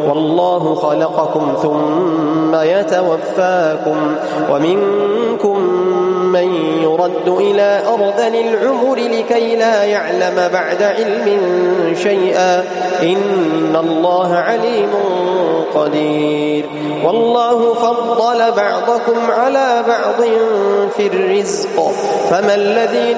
والله خلقكم ثم يتوفاكم ومنكم من يرد إلى أرذل العمر لكي لا يعلم بعد علم شيئا إن الله عليم قدير والله فضل بعضكم على بعض في الرزق فما الذين